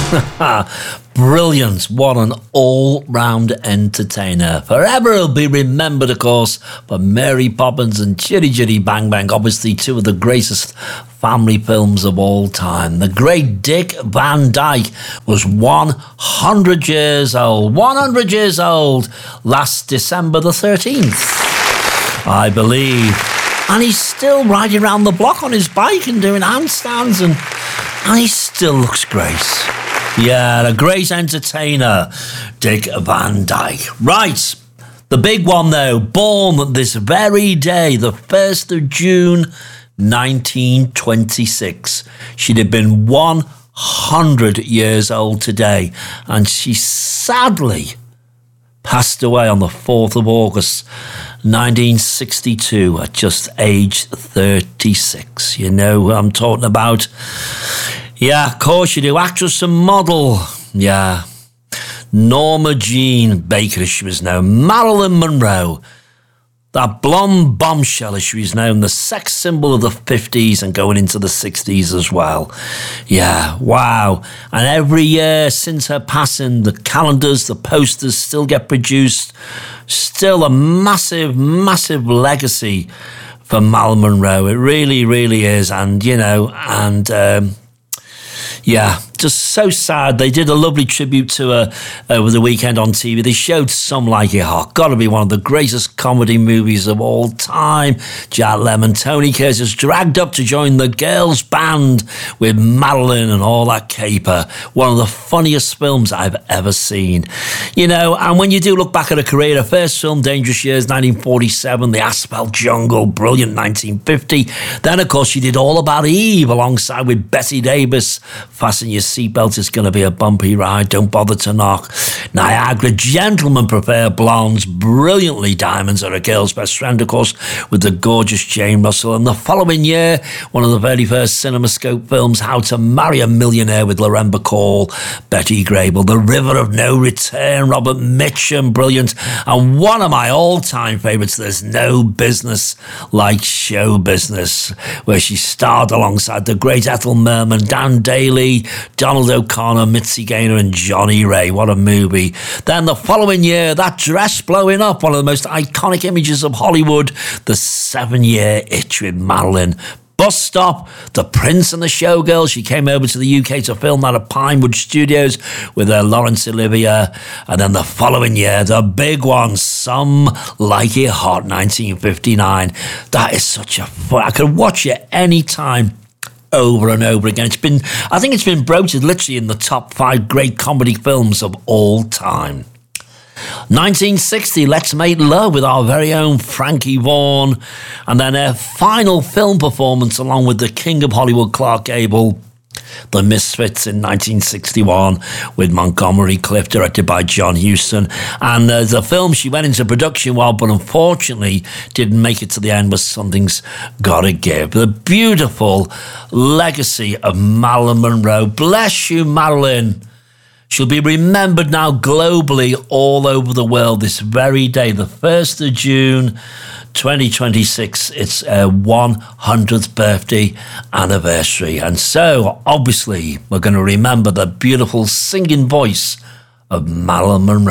Brilliant. What an all-round entertainer. Forever he'll be remembered, of course, for Mary Poppins and Chitty Chitty Bang Bang, obviously two of the greatest family films of all time. The great Dick Van Dyke was 100 years old. 100 years old last December the 13th, I believe. And he's still riding around the block on his bike and doing handstands, and he still looks great. Yeah, a great entertainer, Dick Van Dyke. Right, the big one though, born this very day, the 1st of June, 1926. She'd have been 100 years old today, and she sadly passed away on the 4th of August, 1962, at just age 36. You know who I'm talking about? Yeah, of course you do. Actress and model. Yeah. Norma Jean Baker, as she was known. Marilyn Monroe. That blonde bombshell, as she was known. The sex symbol of the 50s and going into the 60s as well. Yeah, wow. And every year since her passing, the calendars, the posters still get produced. Still a massive, massive legacy for Marilyn Monroe. It really, really is. And, you know, yeah, just so sad. They did a lovely tribute to her over the weekend on TV. They showed Some Like It Hot. Got to be one of the greatest comedy movies of all time. Jack Lemmon, Tony Curtis dragged up to join the girls' band with Marilyn and all that caper. One of the funniest films I've ever seen. You know, and when you do look back at her career, her first film, Dangerous Years, 1947, The Asphalt Jungle, brilliant, 1950. Then, of course, she did All About Eve alongside with Bette Davis. Fasten your seatbelt, it's going to be a bumpy ride. Don't bother to knock. Niagara, Gentlemen Prefer Blondes, brilliantly Diamonds Are a Girl's Best Friend, of course, with the gorgeous Jane Russell. And the following year, one of the very first CinemaScope films, How to Marry a Millionaire with Lauren Bacall, Betty Grable. The River of No Return, Robert Mitchum, brilliant. And one of my all-time favourites, There's No Business Like Show Business, where she starred alongside the great Ethel Merman, Dan Daly, Donald O'Connor, Mitzi Gaynor and Johnny Ray. What a movie. Then the following year, That Dress Blowing Up, one of the most iconic images of Hollywood, The 7-Year Itch with Marilyn. Bus Stop, The Prince and the Showgirls. She came over to the UK to film that at Pinewood Studios with Laurence Olivier. And then the following year, the big one, Some Like It Hot, 1959. That is such a fun. I could watch it any time, over and over again. I think it's been broached literally in the top 5 great comedy films of all time. 1960, Let's Make Love with our very own Frankie Vaughan. And then her final film performance along with the King of Hollywood, Clark Gable, The Misfits in 1961 with Montgomery Clift, directed by John Huston. And the film she went into production while, but unfortunately didn't make it to the end, was Something's Gotta Give. The beautiful legacy of Marilyn Monroe. Bless you, Marilyn. She'll be remembered now globally all over the world this very day, the 1st of June, 2026. It's her 100th birthday anniversary. And so, obviously, we're going to remember the beautiful singing voice of Marilyn Monroe.